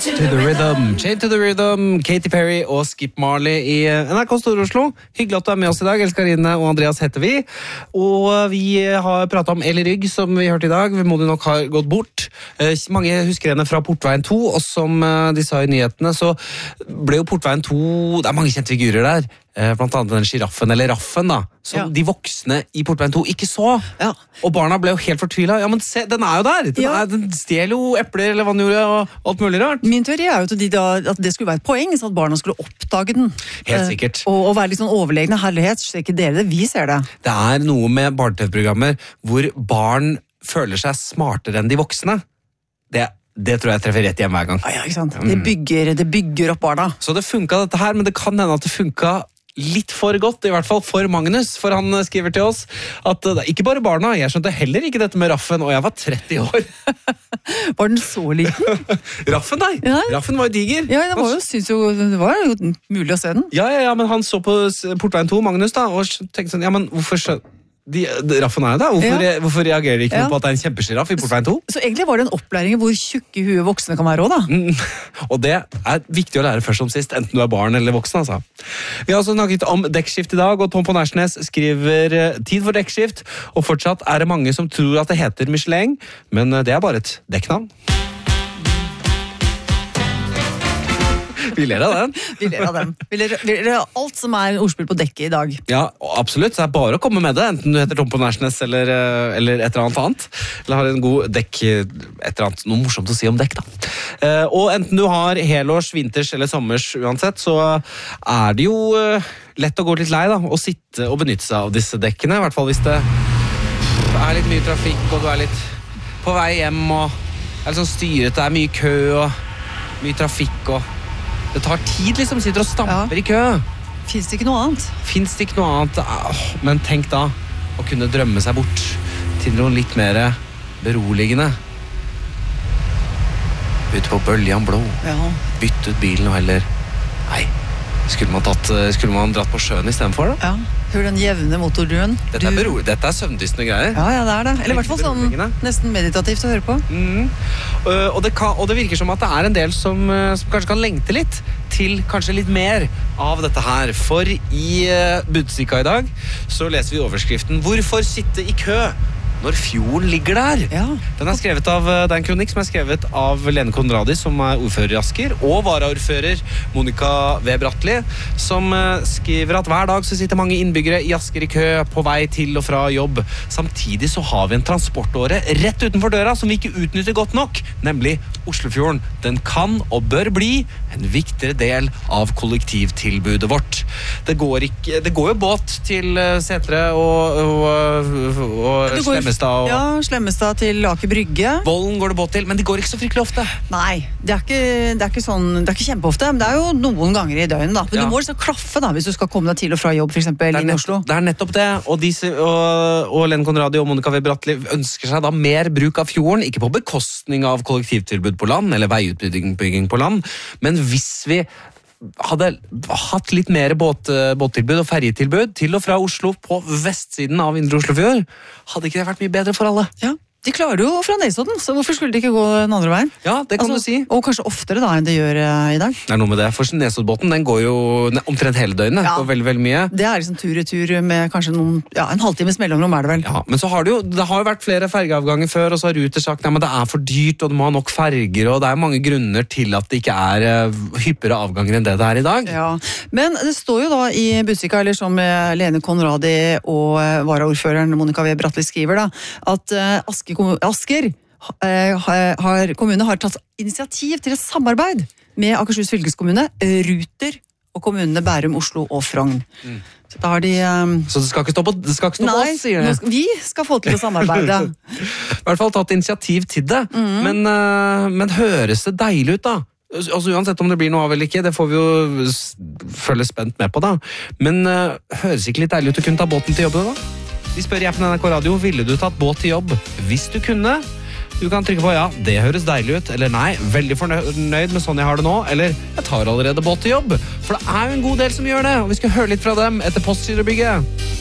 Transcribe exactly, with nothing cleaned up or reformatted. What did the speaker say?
to the rhythm. Chain to the rhythm. Katy Perry og Skip Marley i N R K Stor-Oslo. Hyggelig at du er med oss i dag. Elskarine og Andreas heter vi. Og vi har pratet om Eli Rygg, som vi hørte i dag. Vi må jo nok ha gått bort. Mange husker henne fra Portveien to, og som de sa i nyhetene, så ble jo Portveien to... Det er mange kjente figurer der. Blant annet den giraffen, eller raffen da, som ja. De voksne i Portveien to ikke så. Ja. Og barna ble jo helt fortvilet. Ja, men se, den er jo der! Den, ja. er, den stjel jo epler, eller hva den gjorde, og alt mulig rart. Min teori er jo at, de da, at det skulle være et poeng, så at barna skulle oppdage den. Helt sikkert. Eh, og, og være litt sånn overlegne herlighet, så ikke dere det, vi ser det. Det er noe med barne-tv-programmer hvor barn føler seg smartere enn de voksne. Det Det tror jeg treffer rett hjem hver gang. Ja, ja, ikke sant? Det bygger, det bygger opp barna. Så det funket dette her, men det kan hende at det funket litt for godt, i hvert fall for Magnus, for han skriver til oss at det er ikke bare barna, jeg skjønte heller ikke dette med Raffen, og jeg var tretti år. Var den så liten? Raffen, nei. Ja. Raffen var jo diger. Ja, det var jo, synes jo, det var jo mulig å se den. Ja, ja, ja, men han så på Portveien to, Magnus da, og tenkte sånn, ja, men hvorfor skjønner De, de, Raffen er jo da. Hvorfor, ja. hvorfor reagerer de ikke ja. På at det er en kjempegiraff i Portveien to? Så egentlig var det en opplæring hvor tjukke huet voksne kan være også, da. Mm. Og det er viktig å lære først som sist, enten du er barn eller voksen, altså. Vi har også snakket om dekkskift i dag, og Tom på Nærsnes skriver tid for dekkskift, og fortsatt er det mange som tror at det heter Michelin, men det er bare et dekknavn. Vi ler av den. Vi ler av den. Vi ler, vi ler av alt som er ordspill på dekket i dag. Ja, absolutt. Det er bare å komme med det, enten du heter Tom på Nærsnes eller, eller et eller annet annet. Eller har en god dekk, et eller annet, noe morsomt å si om dekk da. Og enten du har helårs, vinters eller sommers uansett, så er det jo lett å gå litt lei da, å sitte og benytte seg av disse dekkene, i hvert fall hvis det er litt mye trafikk, og du er litt på vei hjem, og er litt sånn styret, det er mye kø, og mye trafikk, og det tar tid, liksom, sitter og stamper ja. I kø. Finns det ikke noe annet? Finns det ikke noe annet? Men tenk da, å kunne drømme seg bort til noe litt mer beroligende. Ute på bøljan blå. Ja. Bytte ut bilen og heller... Nei, skulle man, tatt, skulle man dratt på sjøen I stedet for da? Ja. Hør den jevne motorduren. Dette er, bero, dette er søvndystende greier. Ja, ja, det er det. Eller I hvert fall sånn nesten meditativt å høre på. Mm. Uh, og, det kan, og det virker som at det er en del som, uh, som kanskje kan lengte litt til kanskje litt mer av dette her. For I uh, Budstikka I dag så leser vi overskriften «Hvorfor sitte I kø?» når fjorden ligger der. Ja. Den er skrevet av, det er en kronikk som er skrevet av Lene Konradi, som er ordfører I Asker, og varaordfører Monica V. Bratteli, som skriver at hver dag så sitter mange innbyggere I Asker I kø på vei til og fra jobb. Samtidig så har vi en transportåre rett utenfor døra som vi ikke utnytter godt nok, nemlig Oslofjorden. Den kan og bør bli en viktigere del av kollektivtilbudet vårt. Det går, ikke, det går jo båt til Setre og, og, og Slemmestad. Og... Ja, Slemmestad til Aker Brygge. Vollen går det båt til, men det går ikke så fryktelig ofte. Nei, det er ikke, det er ikke sånn, det er ikke kjempeofte, men det er jo noen ganger I døgn da. Men ja. Du må liksom klaffe da, hvis du skal komme deg til og fra jobb, for eksempel I Oslo. Det er nettopp det, og, de, og, og Lene Konradi og Monica V. Bratteli ønsker seg da mer bruk av fjorden, ikke på bekostning av kollektivtilbud på land, eller veiutbygging på land, men hvis vi hadde hatt litt mer båt, båttilbud og ferjetilbud til og fra Oslo på vestsiden av Indre Oslofjord, hadde ikke det vært mye bedre for alle. Ja. De klarer jo fra Nesodden, så hvorfor skulle de ikke gå den andre veien? Ja, det kan altså, du si. Og kanskje oftere da enn de gjør uh, I dag. Det er noe med det, for Nesoddbåten, den går jo omtrent hele døgnet, ja. Går veldig, veldig mye. Det er liksom tur i tur med kanskje noen, ja, en halvtimes mellomrom er det vel. Ja, men så har det jo, det har jo vært flere fergeavganger før, og så har Ruter sagt, nei, men det er for dyrt, og du må ha nok ferger, og det er mange grunner til at det ikke er uh, hyppigere avganger enn det det er I dag. Ja, men det står jo da I Budstikka, eller som Lene Konradi og uh, varaordføreren Monica V. Bratteli skriver da, at uh, Asker, Asker har, kommunen har tatt initiativ til et samarbeid med Akershus fylkeskommune, Ruter og kommunene Bærum, Oslo og Frogn. Mm. Så da har de... Um... Så det skal ikke stå på, det skal ikke stå på oss, sier det? Nei, vi skal få til å samarbeide. I hvert fall tatt initiativ til det, mm. men, uh, men høres det deilig ut da? Altså uansett om det blir noe av eller ikke, det får vi jo følge spent med på da. Men uh, høres ikke litt deilig ut å kunne ta båten til jobben da? Vi spør jeg på N R K Radio, ville du tatt båt til jobb hvis du kunne? Du kan trykke på ja, det høres deilig ut, eller nei, veldig fornøyd med sånn jeg har det nå, eller jeg tar allerede båt til jobb. For det er jo en god del som gjør det, og vi skal høre litt fra dem etter Postgirobygget.